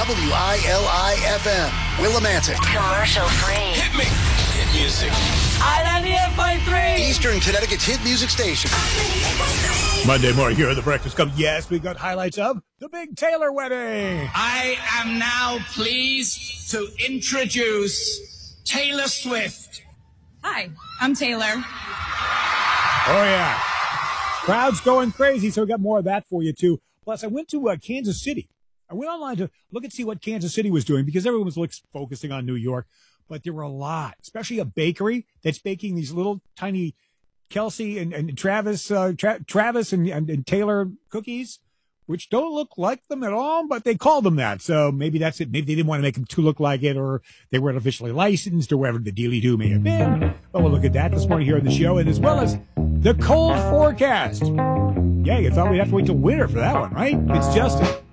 WILI-FM, Willimantic. Commercial free. Hit me. Hit music. I-98.3. Eastern Connecticut's hit music station. Monday morning here at the Breakfast Club. Yes, we got highlights of the big Taylor wedding. I am now pleased to introduce Taylor Swift. Hi, I'm Taylor. Oh, yeah. Crowd's going crazy, so we got more of that for you, too. Plus, I went to Kansas City. I went online to look and see what Kansas City was doing because everyone was focusing on New York. But there were a lot, especially a bakery that's baking these little tiny Kelsey and Travis and Taylor cookies, which don't look like them at all, but they called them that. So maybe that's it. Maybe they didn't want to make them too look like it, or they weren't officially licensed, or whatever the dealy-do may have been. But we'll look at that this morning here on the show, and as well as the cold forecast. Yeah, you thought we'd have to wait till winter for that one, right? It's Justin.